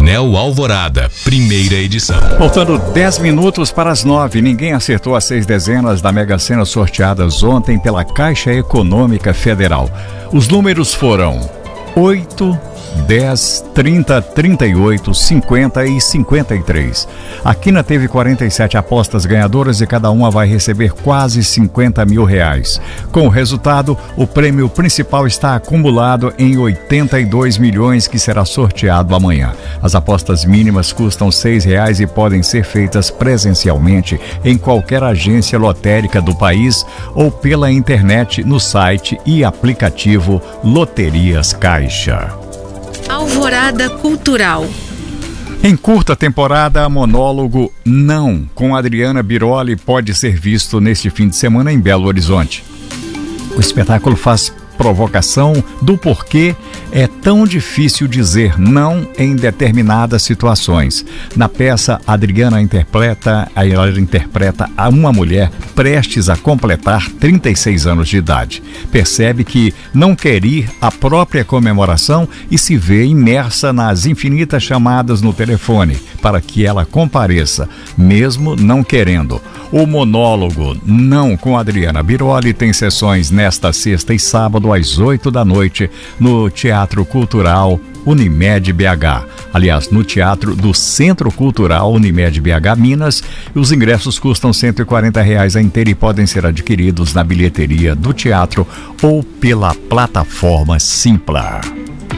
Painel Alvorada, primeira edição. Faltando 10 minutos para as 9, ninguém acertou as 6 dezenas da Mega Sena sorteadas ontem pela Caixa Econômica Federal. Os números foram 8, 10, 30, 38, 50 e 53. A Quina teve 47 apostas ganhadoras e cada uma vai receber quase 50 mil reais. Com o resultado, o prêmio principal está acumulado em 82 milhões que será sorteado amanhã. As apostas mínimas custam R$6 e podem ser feitas presencialmente em qualquer agência lotérica do país ou pela internet no site e aplicativo Loterias Caixa. Alvorada Cultural. Em curta temporada, monólogo Não, com Adriana Biroli, pode ser visto neste fim de semana em Belo Horizonte. O espetáculo faz provocação do porquê é tão difícil dizer não em determinadas situações. Na peça, Adriana interpreta a uma mulher prestes a completar 36 anos de idade. Percebe que não quer ir à própria comemoração e se vê imersa nas infinitas chamadas no telefone para que ela compareça, mesmo não querendo. O monólogo Não, com Adriana Biroli tem sessões nesta sexta e sábado às 8 da noite no Teatro Cultural Unimed BH. Aliás, no Teatro do Centro Cultural Unimed BH Minas. Os ingressos custam R$140 a inteira e podem ser adquiridos na bilheteria do teatro ou pela plataforma Simpla.